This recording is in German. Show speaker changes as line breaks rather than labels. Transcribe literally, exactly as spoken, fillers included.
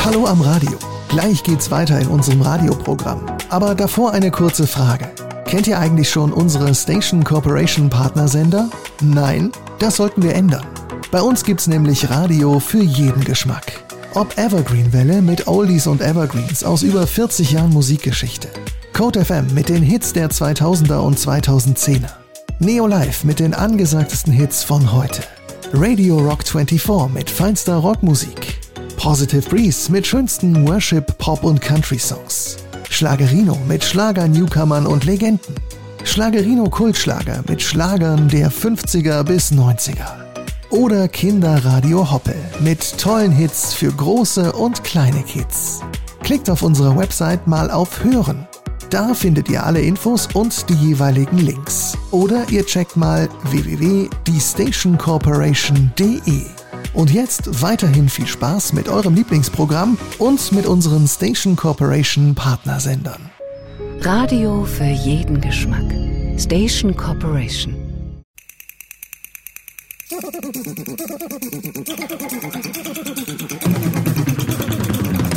Hallo am Radio. Gleich geht's weiter in unserem Radioprogramm. Aber davor eine kurze Frage. Kennt ihr eigentlich schon unsere Station Corporation Partnersender? Nein? Das sollten wir ändern. Bei uns gibt's nämlich Radio für jeden Geschmack. Ob Evergreen-Welle mit Oldies und Evergreens aus über vierzig Jahren Musikgeschichte. Code F M mit den Hits der zweitausender und zweitausendzehner. Neo Live mit den angesagtesten Hits von heute. Radio Rock vierundzwanzig mit feinster Rockmusik. Positive Breeze mit schönsten Worship, Pop und Country-Songs. Schlagerino mit Schlager-Newcomern und Legenden. Schlagerino-Kultschlager mit Schlagern der fünfziger bis neunziger. Oder Kinderradio Hoppe mit tollen Hits für große und kleine Kids. Klickt auf unserer Website mal auf Hören. Da findet ihr alle Infos und die jeweiligen Links. Oder ihr checkt mal w w w punkt die station corporation punkt de. Und jetzt weiterhin viel Spaß mit eurem Lieblingsprogramm und mit unseren Station Corporation Partnersendern.
Radio für jeden Geschmack. Station Corporation.